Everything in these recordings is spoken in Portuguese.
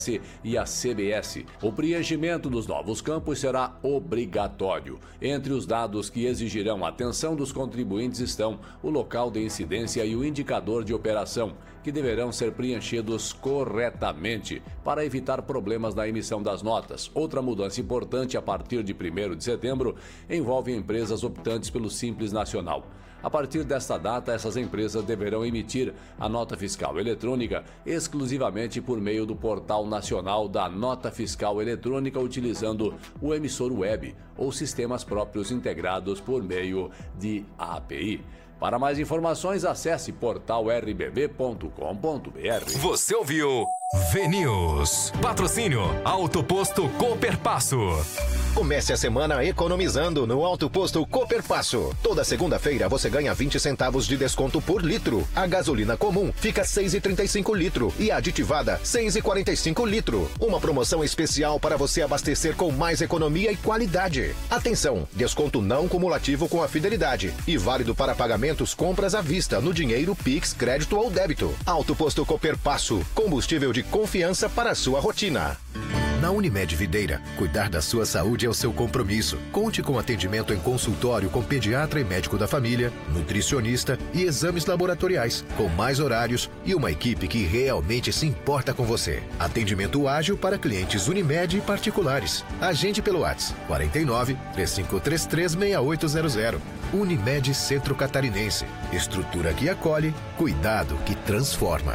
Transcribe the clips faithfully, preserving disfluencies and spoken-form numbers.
e a C B S. O preenchimento dos novos campos será obrigatório. Entre os dados que exigirão atenção dos contribuintes estão o local de incidência e o indicador de operação, que deverão ser preenchidos corretamente para evitar problemas na emissão das notas. Outra mudança importante a partir de primeiro de setembro envolve empresas optantes pelo Simples Nacional. A partir desta data, essas empresas deverão emitir a nota fiscal eletrônica exclusivamente por meio do Portal Nacional da Nota Fiscal Eletrônica, utilizando o emissor web ou sistemas próprios integrados por meio de A P I. Para mais informações, acesse portal r b b ponto com ponto b r. Você ouviu V-News. Patrocínio Auto Posto Cooperpasso. Comece a semana economizando no Auto Posto Cooperpasso. Toda segunda-feira você ganha vinte centavos de desconto por litro. A gasolina comum fica seis reais e trinta e cinco litro e a aditivada seis reais e quarenta e cinco litro. Uma promoção especial para você abastecer com mais economia e qualidade. Atenção, desconto não cumulativo com a fidelidade e válido para pagamentos compras à vista no dinheiro, Pix, crédito ou débito. Auto Posto Cooperpasso, combustível de confiança para a sua rotina. Na Unimed Videira, cuidar da sua saúde é o seu compromisso. Conte com atendimento em consultório com pediatra e médico da família, nutricionista e exames laboratoriais, com mais horários e uma equipe que realmente se importa com você. Atendimento ágil para clientes Unimed e particulares. Agende pelo WhatsApp quarenta e nove, três cinco três três, seis oito zero zero. Unimed Centro Catarinense. Estrutura que acolhe, cuidado que transforma.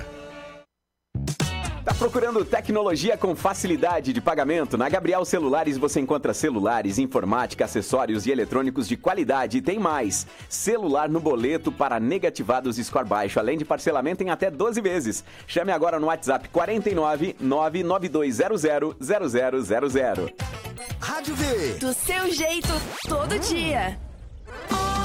Tá procurando tecnologia com facilidade de pagamento? Na Gabriel Celulares você encontra celulares, informática, acessórios e eletrônicos de qualidade. E tem mais: celular no boleto para negativados score baixo, além de parcelamento em até doze vezes. Chame agora no WhatsApp quarenta e nove, nove nove dois zero zero, zero zero zero zero. Rádio V. Do seu jeito, todo dia.